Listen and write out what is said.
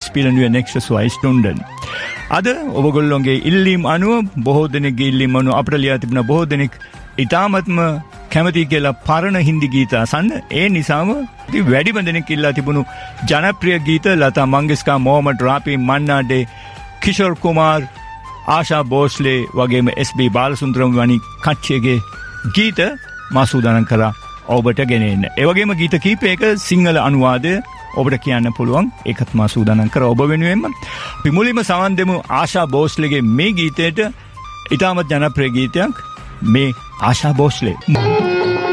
spielen wir nächste 2 Stunden. අද ඔබගොල්ලොන්ගේ ඉල්ලීම් අනුව බොහෝ දෙනෙක්ගේ ඉල්ලීම් අනුව අපිට ලියා තිබුණ බොහෝ දෙනෙක් ඊටාත්ම කැමති කියලා පරණ හින්දි ගීත අසන්න. ඒ නිසාම වැඩිම දෙනෙක් ඉල්ලා තිබුණු ජනප්‍රිය ගීත ලතා මංගেশකර්, මොහමඩ් රාෆි, මන්නා ඩේ, කිෂෝර් කුමාර්, ආශා භෝස්ලේ වගේම එස්.බී. බාලසුන්දරම් වැනි කච්චියගේ ගීත මා සූදානම් කරා ඔබට ගෙනෙන්න. ඒ වගේම ගීත කීපයක සිංහල අනුවාදය ඔබට කියන්න පුළුවන්. ඒකත් මා සූදානම් කරා ඔබ වෙනුවෙන්ම. අපි මුලින්ම සවන් දෙමු ආශා භෝස්ලේගේ මේ ගීතයට. ඉතාමත් ජනප්‍රිය ගීතයක් මේ ආශා භෝස්ලේ.